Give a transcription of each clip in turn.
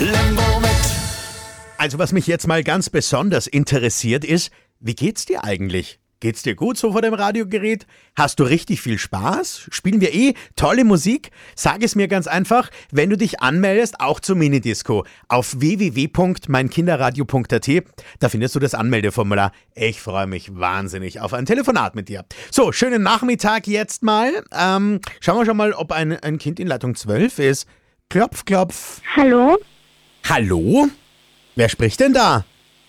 Lembo mit. Also was mich jetzt mal ganz besonders interessiert ist, wie geht's dir eigentlich? Geht's dir gut so vor dem Radiogerät? Hast du richtig viel Spaß? Spielen wir tolle Musik? Sag es mir ganz einfach, wenn du dich anmeldest, auch zur Minidisco. Auf www.meinkinderradio.at, da findest du das Anmeldeformular. Ich freue mich wahnsinnig auf ein Telefonat mit dir. So, schönen Nachmittag jetzt mal. Schauen wir schon mal, ob ein Kind in Leitung 12 ist. Klopf, klopf. Hallo? Hallo? Wer spricht denn da?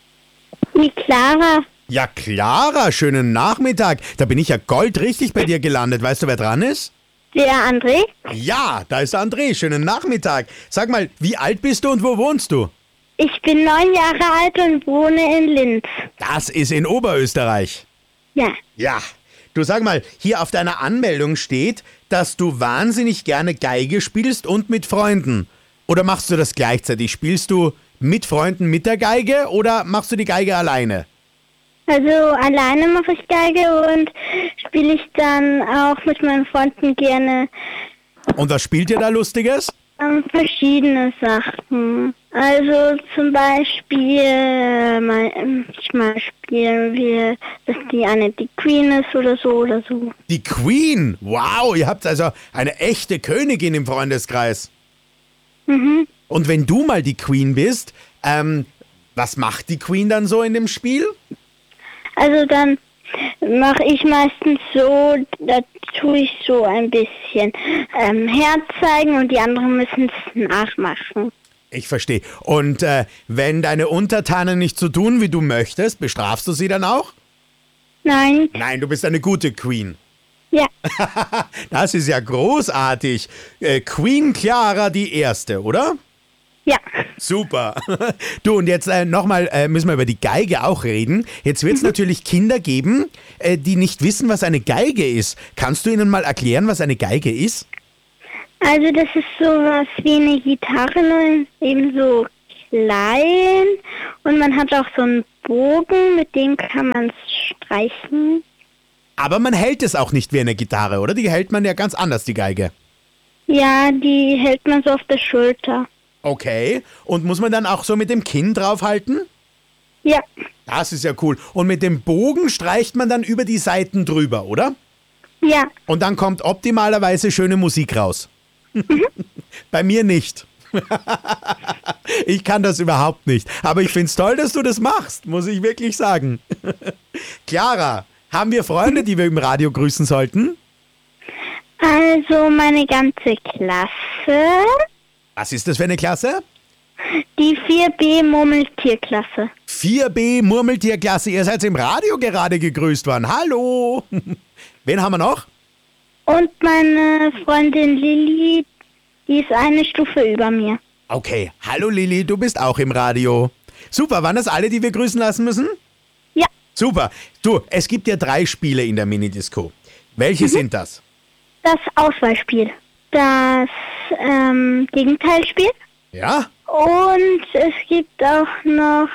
Die Clara. Ja, Clara, schönen Nachmittag. Da bin ich ja goldrichtig bei dir gelandet. Weißt du, wer dran ist? Der André? Ja, da ist der André. Schönen Nachmittag. Sag mal, wie alt bist du und wo wohnst du? Ich bin 9 Jahre alt und wohne in Linz. Das ist in Oberösterreich. Ja. Ja. Du, sag mal, hier auf deiner Anmeldung steht, dass du wahnsinnig gerne Geige spielst und mit Freunden. Oder machst du das gleichzeitig? Spielst du mit Freunden mit der Geige oder machst du die Geige alleine? Also alleine mache ich Geige und spiele ich dann auch mit meinen Freunden gerne Und was spielt ihr da Lustiges? verschiedene Sachen. Also zum Beispiel manchmal spielen wir, dass die eine die Queen ist oder so oder so. Die Queen. Wow, ihr habt also eine echte Königin im Freundeskreis. Mhm. Und wenn du mal die Queen bist, was macht die Queen dann so in dem Spiel? Also dann mache ich meistens so, da tue ich so ein bisschen Herz zeigen und die anderen müssen es nachmachen. Ich verstehe. Und wenn deine Untertanen nicht so tun, wie du möchtest, bestrafst du sie dann auch? Nein, Nein, du bist eine gute Queen. ja, Das ist ja großartig. Queen Clara die Erste, oder? ja. Super. Du, und jetzt nochmal müssen wir über die Geige auch reden. Jetzt wird es natürlich Kinder geben, die nicht wissen, was eine Geige ist. Kannst du ihnen mal erklären, was eine Geige ist? Also das ist sowas wie eine Gitarre, nur eben so klein und man hat auch so einen Bogen, mit dem kann man es streichen. Aber man hält es auch nicht wie eine Gitarre, oder? Die hält man ja ganz anders, die Geige. Ja, die hält man so auf der Schulter. Okay. Und muss man dann auch so mit dem Kinn draufhalten? Ja, Das ist ja cool. Und mit dem Bogen streicht man dann über die Seiten drüber, oder? ja, Und dann kommt optimalerweise schöne Musik raus. Bei mir nicht. Ich kann das überhaupt nicht. Aber ich finde es toll, dass du das machst, muss ich wirklich sagen. Clara, haben wir Freunde, die wir im Radio grüßen sollten? also meine ganze Klasse, Was ist das für eine Klasse? die 4B Murmeltierklasse. 4B Murmeltierklasse. Ihr seid im Radio gerade gegrüßt worden. Hallo. Wen haben wir noch? Und meine Freundin Lilly, die ist eine Stufe über mir. Okay. Hallo Lilly, du bist auch im Radio. Super, waren das alle, die wir grüßen lassen müssen? Ja, Super. Du, es gibt ja 3 Spiele in der Minidisco. Welche sind das? das Auswahlspiel, das Gegenteilspiel Ja? und es gibt auch noch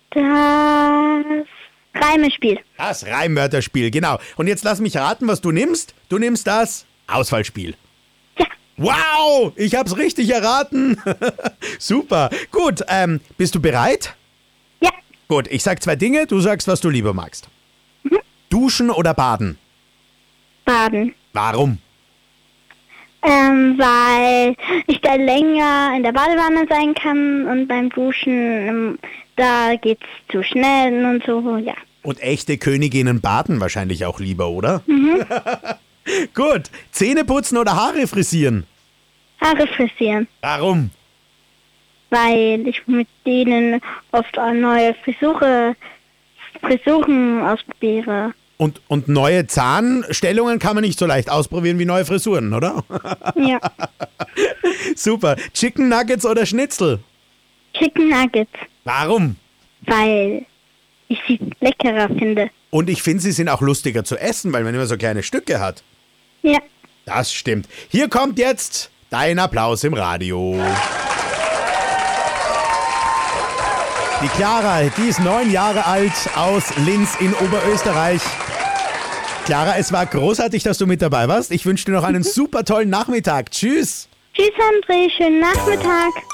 das Reimespiel. Das Reimwörterspiel, genau. Und jetzt lass mich raten, was du nimmst. Du nimmst das Auswahlspiel. Ja, Wow, ich hab's richtig erraten. Super. Gut, bist du bereit? ja, Gut, ich sag 2 Dinge, du sagst, was du lieber magst. Duschen oder baden? baden. Warum? Weil ich da länger in der Badewanne sein kann und beim Duschen, da geht's zu schnell und so, ja. Und echte Königinnen baden wahrscheinlich auch lieber, oder? Gut, Zähne putzen oder Haare frisieren? Haare frisieren, Warum? weil ich mit denen oft auch neue Frisuren ausprobiere. Und neue Zahnstellungen kann man nicht so leicht ausprobieren wie neue Frisuren, oder? Ja, Super. Chicken Nuggets oder Schnitzel? Chicken Nuggets, Warum? weil ich sie leckerer finde. Und ich finde, sie sind auch lustiger zu essen, weil man immer so kleine Stücke hat. Ja, Das stimmt. Hier kommt jetzt dein Applaus im Radio. Die Clara, die ist 9 Jahre alt, aus Linz in Oberösterreich. Clara, es war großartig, dass du mit dabei warst. Ich wünsche dir noch einen super tollen Nachmittag. Tschüss. tschüss André, schönen Nachmittag.